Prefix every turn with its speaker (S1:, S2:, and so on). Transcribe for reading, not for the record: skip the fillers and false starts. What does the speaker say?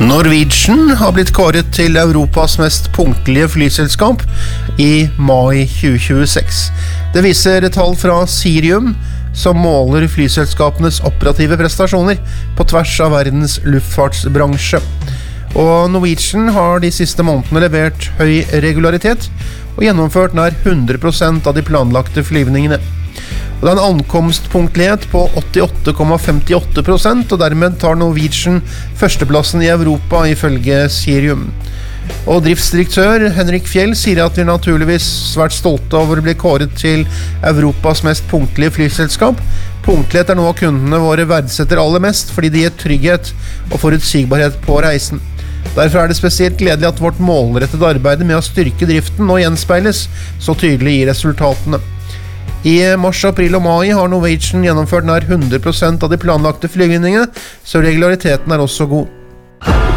S1: Norwegian har blitt kåret til Europas mest punktlige flyselskap i mai 2026. Det viser tall fra Cirium, som måler flyselskapenes operative prestasjoner på tvers av verdens luftfartsbransje. Og Norwegian har de siste månedene levert høy regularitet og gjennomført nær 100% av de planlagte flyvningene. Og det er en ankomstpunktlighet på 88,58%, og dermed tar Norwegian førsteplassen i Europa ifølge Cirium. Og driftsdirektør Henrik Fjell sier at vi naturligvis svært stolte over å bli kåret til Europas mest punktlige flyselskap. Punktlighet er noe kundene våre verdsetter aller mest, fordi det gir trygghet og forutsigbarhet på reisen. Derfor er det spesielt gledelig at vårt målrettede arbeid med å styrke driften nå gjenspeiles så tydelig i resultatene. I mars, april og mai har Norwegian gjennomført nær 100% av de planlagte flygninger, så regulariteten er også god.